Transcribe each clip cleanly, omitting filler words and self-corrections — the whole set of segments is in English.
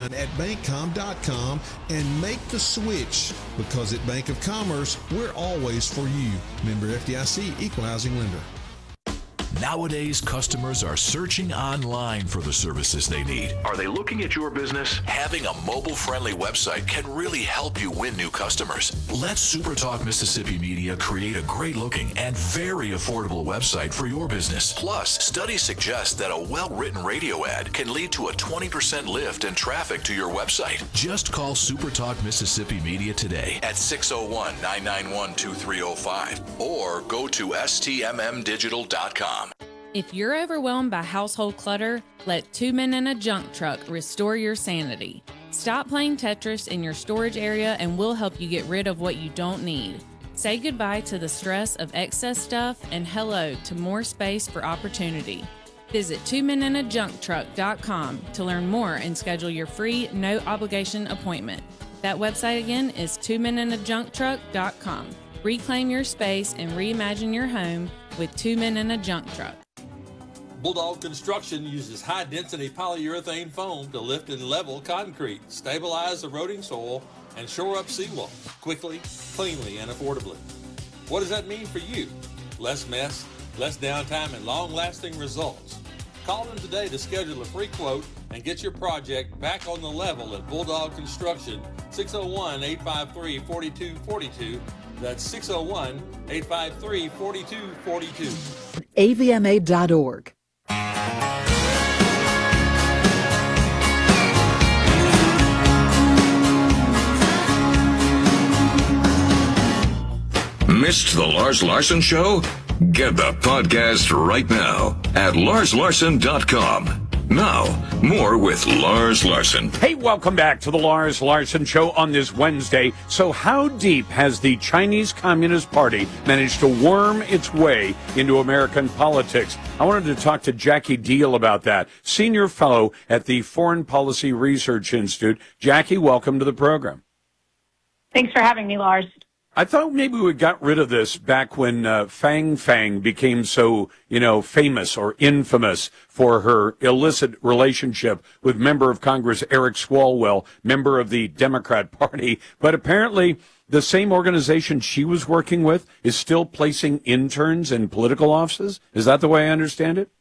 at bankcom.com and make the switch, because at Bank of Commerce, we're always for you. Member FDIC, Equal Housing Lender. Nowadays, customers are searching online for the services they need. Are they looking at your business? Having a mobile-friendly website can really help you win new customers. Let SuperTalk Mississippi Media create a great-looking and very affordable website for your business. Plus, studies suggest that a well-written radio ad can lead to a 20% lift in traffic to your website. Just call SuperTalk Mississippi Media today at 601-991-2305 or go to stmmdigital.com. If you're overwhelmed by household clutter, let Two Men in a Junk Truck restore your sanity. Stop playing Tetris in your storage area and we'll help you get rid of what you don't need. Say goodbye to the stress of excess stuff and hello to more space for opportunity. Visit twomeninajuncktruck.com to learn more and schedule your free, no-obligation appointment. That website again is twomeninajuncktruck.com. Reclaim your space and reimagine your home with Two Men in a Junk Truck. Bulldog Construction uses high-density polyurethane foam to lift and level concrete, stabilize eroding soil, and shore up seawalls quickly, cleanly, and affordably. What does that mean for you? Less mess, less downtime, and long-lasting results. Call them today to schedule a free quote and get your project back on the level at Bulldog Construction, 601-853-4242. That's 601-853-4242. avma.org. Missed the Lars Larson Show? Get the podcast right now at larslarson.com. Now, more with Lars Larson. Hey, welcome back to the Lars Larson Show on this Wednesday. So how deep has the Chinese Communist Party managed to worm its way into American politics? I wanted to talk to Jackie Deal about that, senior fellow at the Foreign Policy Research Institute. Jackie, welcome to the program. Thanks for having me, Lars. I thought maybe we got rid of this back when Fang Fang became so, famous or infamous for her illicit relationship with member of Congress Eric Swalwell, member of the Democrat Party. But apparently the same organization she was working with is still placing interns in political offices. Is that the way I understand it?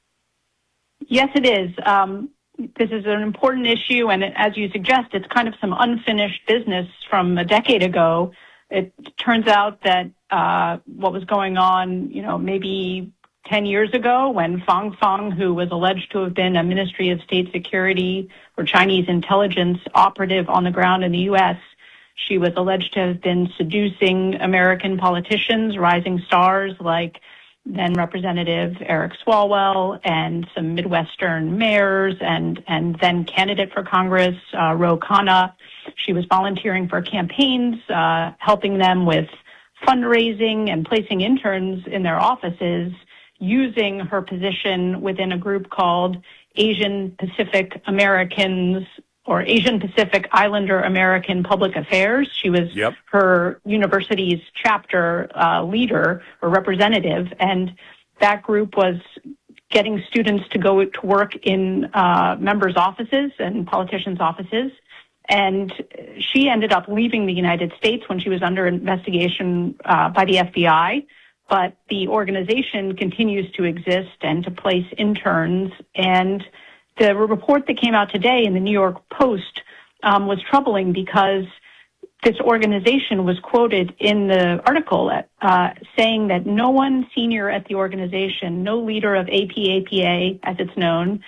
Yes, it is. This is an important issue, and as you suggest, it's kind of some unfinished business from a decade ago. It turns out that what was going on, maybe 10 years ago when Fang Fang, who was alleged to have been a Ministry of State Security or Chinese intelligence operative on the ground in the U.S., she was alleged to have been seducing American politicians, rising stars like then Representative Eric Swalwell and some Midwestern mayors and then candidate for Congress, Ro Khanna. She was volunteering for campaigns, helping them with fundraising and placing interns in their offices, using her position within a group called Asian Pacific Americans or Asian Pacific Islander American Public Affairs. She was her university's chapter leader or representative, and that group was getting students to go to work in members' offices and politicians' offices. And she ended up leaving the United States when she was under investigation by the FBI. But the organization continues to exist and to place interns. And the report that came out today in the New York Post was troubling because this organization was quoted in the article saying that no one senior at the organization, no leader of APAPA, as it's known,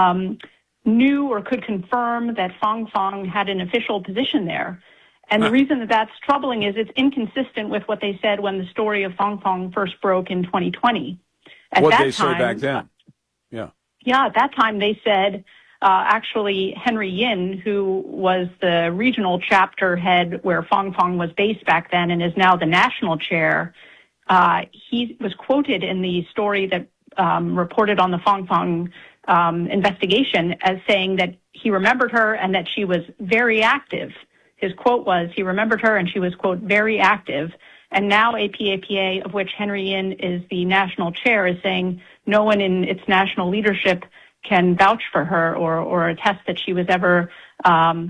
knew or could confirm that Fang Fang had an official position there. And the reason that that's troubling is it's inconsistent with what they said when the story of Fang Fang first broke in 2020. What did they say back then? Yeah, at that time they said, actually, Henry Yin, who was the regional chapter head where Fang Fang was based back then and is now the national chair, he was quoted in the story that reported on the Fang Fang investigation as saying that he remembered her and that she was very active. His quote was, he remembered her and she was, quote, very active. And now APAPA, of which Henry Yin is the national chair, is saying no one in its national leadership can vouch for her or attest that she was ever